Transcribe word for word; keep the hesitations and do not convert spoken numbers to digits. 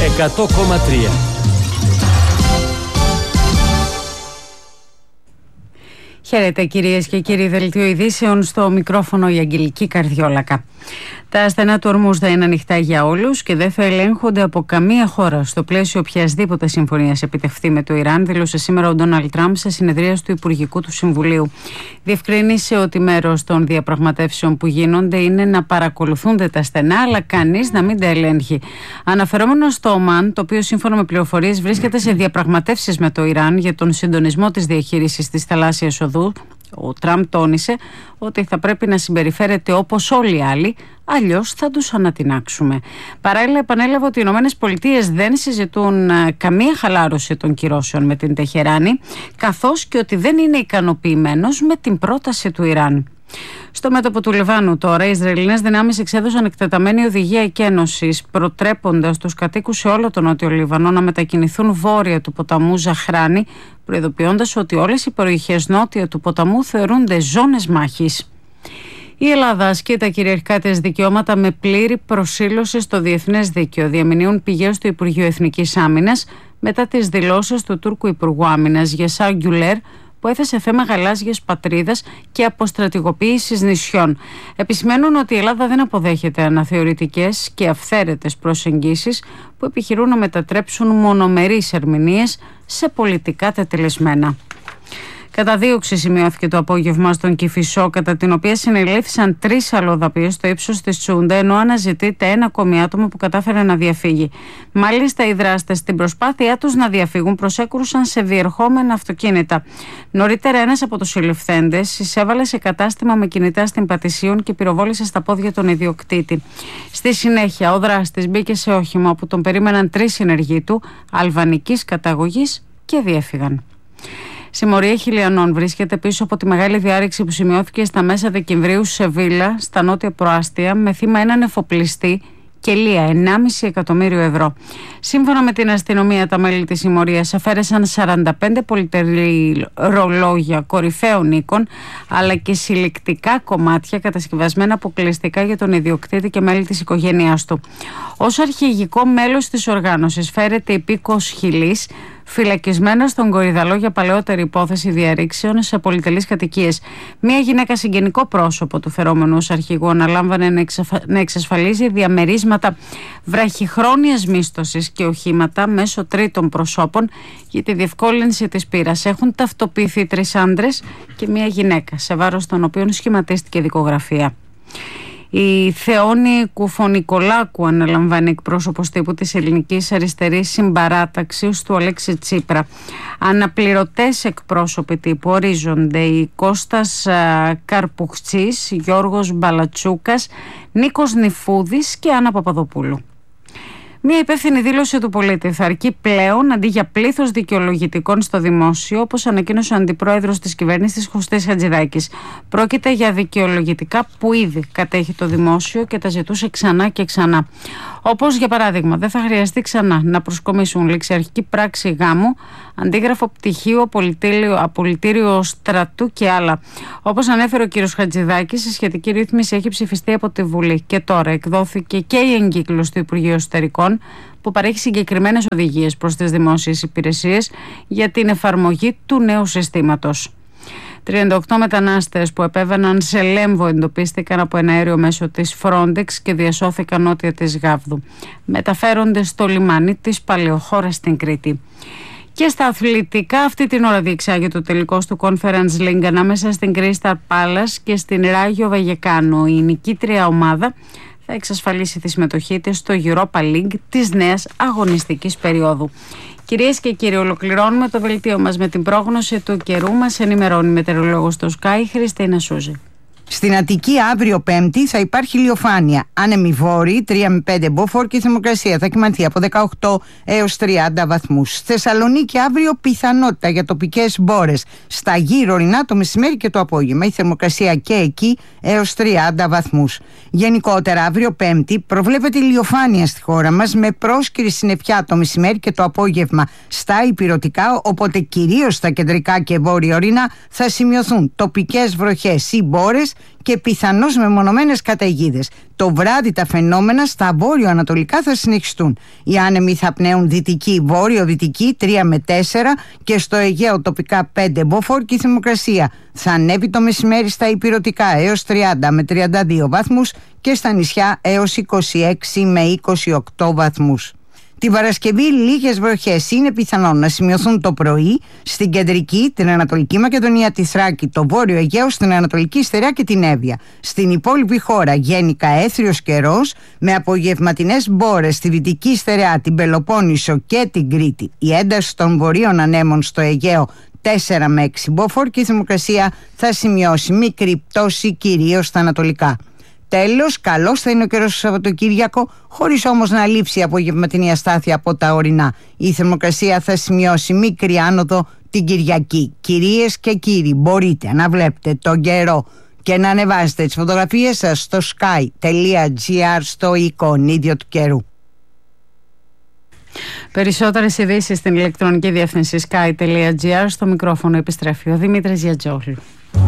εκατό κόμμα τρία. Χαίρετε κυρίες και κύριοι, δελτίο ειδήσεων, στο μικρόφωνο η Αγγελική Καρδιόλακα. Τα στενά του ορμούς θα είναι ανοιχτά για όλους και δεν θα ελέγχονται από καμία χώρα στο πλαίσιο οποιασδήποτε συμφωνίας επιτευχθεί με το Ιράν, δήλωσε σήμερα ο Ντόναλντ Τραμπ σε συνεδρίαση του Υπουργικού του Συμβουλίου. Διευκρίνησε ότι μέρος των διαπραγματεύσεων που γίνονται είναι να παρακολουθούνται τα στενά, αλλά κανείς να μην τα ελέγχει. Αναφερόμενο στο Ομάν, το οποίο σύμφωνα με πληροφορίες βρίσκεται σε διαπραγματεύσεις με το Ιράν για τον συντονισμό της διαχείρισης της θαλάσσιας οδού, ο Τραμπ τόνισε ότι θα πρέπει να συμπεριφέρεται όπως όλοι οι άλλοι, αλλιώς θα τους ανατινάξουμε. Παράλληλα, επανέλαβε ότι οι Ηνωμένες Πολιτείες δεν συζητούν καμία χαλάρωση των κυρώσεων με την Τεχεράνη, καθώς και ότι δεν είναι ικανοποιημένος με την πρόταση του Ιράν. Στο μέτωπο του Λιβάνου τώρα, οι Ισραηλινές δυνάμεις εξέδωσαν εκτεταμένη οδηγία εκένωσης, προτρέποντας τους κατοίκους σε όλο τον Νότιο Λίβανο να μετακινηθούν βόρεια του ποταμού Ζαχράνη, προειδοποιώντας ότι όλες οι περιοχές νότια του ποταμού θεωρούνται ζώνες μάχης. Η Ελλάδα ασκεί τα κυριαρχικά της δικαιώματα με πλήρη προσήλωση στο διεθνές δίκαιο, διαμηνύουν πηγές του Υπουργείου Εθνικής Άμυνας μετά τις δηλώσεις του Τούρκου Υπουργού Άμυνας Γεσάρ Γκιουλέρ, που έθεσε θέμα γαλάζιας πατρίδας και αποστρατηγοποίησης νησιών. Επισημαίνουν ότι η Ελλάδα δεν αποδέχεται αναθεωρητικές και αυθαίρετες προσεγγίσεις που επιχειρούν να μετατρέψουν μονομερείς ερμηνείες σε πολιτικά τετελεσμένα. Καταδίωξη σημειώθηκε το απόγευμα στον Κηφισό, κατά την οποία συνελήφθησαν τρεις αλλοδαπίες στο ύψος της Τσούντα, ενώ αναζητείται ένα ακόμη άτομο που κατάφερε να διαφύγει. Μάλιστα, οι δράστες στην προσπάθειά τους να διαφύγουν προσέκρουσαν σε διερχόμενα αυτοκίνητα. Νωρίτερα, ένας από τους συλληφθέντες εισέβαλε σε κατάστημα με κινητά στην Πατησίων και πυροβόλησε στα πόδια τον ιδιοκτήτη. Στη συνέχεια, ο δράστης μπήκε σε όχημα όπου τον περίμεναν τρεις συνεργοί του, αλβανικής καταγωγής, και διέφυγαν. Συμμορία χιλιανών βρίσκεται πίσω από τη μεγάλη διάρρηξη που σημειώθηκε στα μέσα Δεκεμβρίου σε Σεβίλα, στα νότια προάστια, με θύμα έναν εφοπλιστή και λία ενάμιση εκατομμύριο ευρώ. Σύμφωνα με την αστυνομία, τα μέλη της συμμορίας αφαίρεσαν σαράντα πέντε πολυτερή ρολόγια κορυφαίων οίκων, αλλά και συλλεκτικά κομμάτια κατασκευασμένα αποκλειστικά για τον ιδιοκτήτη και μέλη της οικογένειάς του. Ως αρχηγικό μέλος της οργάνωσης φέρεται υπήκοος Χιλής, φυλακισμένα στον Κορυδαλό για παλαιότερη υπόθεση διαρρήξεων σε πολυτελείς κατοικίες. Μία γυναίκα συγγενικό πρόσωπο του φερόμενου ως αρχηγού αναλάμβανε να, εξαφα... να εξασφαλίζει διαμερίσματα βραχυχρόνιας μίσθωσης και οχήματα μέσω τρίτων προσώπων για τη διευκόλυνση της πείρας. Έχουν ταυτοποιηθεί τρεις άντρες και μία γυναίκα, σε βάρος των οποίων σχηματίστηκε δικογραφία. Η Θεόνη Κουφονικολάκου αναλαμβάνει εκπρόσωπος τύπου της ελληνικής αριστερής συμπαράταξης του Αλέξη Τσίπρα. Αναπληρωτές εκπρόσωποι τύπου ορίζονται οι Κώστας Καρπουχτσής, Γιώργος Μπαλατσούκας, Νίκος Νιφούδης και Άννα Παπαδοπούλου. Μια υπεύθυνη δήλωση του πολίτη θα αρκεί πλέον αντί για πλήθος δικαιολογητικών στο δημόσιο, όπως ανακοίνωσε ο αντιπρόεδρος της κυβέρνησης Κωστής Χατζηδάκης. Πρόκειται για δικαιολογητικά που ήδη κατέχει το δημόσιο και τα ζητούσε ξανά και ξανά. Όπως για παράδειγμα, δεν θα χρειαστεί ξανά να προσκομίσουν ληξιαρχική πράξη γάμου, αντίγραφο πτυχίου, απολυτήριο στρατού και άλλα. Όπως ανέφερε ο κ. Χατζηδάκης, η σχετική ρύθμιση έχει ψηφιστεί από τη Βουλή και τώρα εκδόθηκε και η εγκύκλωση του Υπουργείου Εσωτερικών, που παρέχει συγκεκριμένες οδηγίες προς τις δημόσιες υπηρεσίες για την εφαρμογή του νέου συστήματος. τριάντα οκτώ μετανάστες που επέβαιναν σε Λέμβο εντοπίστηκαν από ένα αέριο μέσο της Frontex και διασώθηκαν νότια της Γάβδου. Μεταφέρονται στο λιμάνι της Παλαιοχώρας στην Κρήτη. Και στα αθλητικά, αυτή την ώρα διεξάγεται το τελικός του Conference League ανάμεσα στην Crystal Palace και στην Ράγιο Βαγεκάνο. Η νικήτρια ομάδα θα εξασφαλίσει τη συμμετοχή της στο Europa League της νέας αγωνιστικής περίοδου. Κυρίες και κύριοι, ολοκληρώνουμε το δελτίο μας με την πρόγνωση του καιρού. Μας ενημερώνει η μετεωρολόγος του Sky, Χριστίνα Σούζη. Στην Αττική αύριο Πέμπτη θα υπάρχει ηλιοφάνεια. Άνεμη βόρειη, τρία με πέντε μποφόρ και η θερμοκρασία θα κυμανθεί από δεκαοκτώ έως τριάντα βαθμούς. Θεσσαλονίκη αύριο πιθανότητα για τοπικές μπόρες. Στα γύρω ορεινά το μεσημέρι και το απόγευμα. Η θερμοκρασία και εκεί έως τριάντα βαθμούς. Γενικότερα αύριο Πέμπτη προβλέπεται ηλιοφάνεια στη χώρα μας με πρόσκαιρη συννεφιά το μεσημέρι και το απόγευμα στα ηπειρωτικά, οπότε κυρίως στα κεντρικά και βόρεια ορεινά θα σημειωθούν τοπικές βροχές ή μπόρες και πιθανώς μεμονωμένες καταιγίδες. Το βράδυ τα φαινόμενα στα βόρειο-ανατολικά θα συνεχιστούν. Οι άνεμοι θα πνέουν δυτική, βόρειο-δυτική τρία με τέσσερα και στο Αιγαίο τοπικά πέντε μποφόρ και η θερμοκρασία θα ανέβει το μεσημέρι στα ηπειρωτικά έως τριάντα με τριάντα δύο βαθμούς και στα νησιά έως είκοσι έξι με είκοσι οκτώ βαθμούς. Τη Παρασκευή λίγες βροχές είναι πιθανόν να σημειωθούν το πρωί στην κεντρική, την Ανατολική Μακεδονία, τη Θράκη, το Βόρειο Αιγαίο, στην Ανατολική Στερεά και την Εύβοια. Στην υπόλοιπη χώρα γενικά έθριος καιρός με απογευματινές μπόρες στη Δυτική Στερεά, την Πελοπόννησο και την Κρήτη. Η ένταση των βορείων ανέμων στο Αιγαίο τέσσερα με έξι μποφόρ και η θερμοκρασία θα σημειώσει μικρή πτώση κυρίως στα ανατολικά. Τέλος, καλός θα είναι ο καιρός στο Σαββατοκύριακο, χωρίς όμως να λείψει η απογευματινή αστάθεια από τα ορεινά. Η θερμοκρασία θα σημειώσει μικρή άνοδο την Κυριακή. Κυρίες και κύριοι, μπορείτε να βλέπετε τον καιρό και να ανεβάζετε τις φωτογραφίες σας στο sky τελεία gr, στο εικονίδιο του καιρού. Περισσότερες ειδήσεις στην ηλεκτρονική διεύθυνση sky τελεία gr. Στο μικρόφωνο επιστρέφει ο Δημήτρης Γιατζόγλου.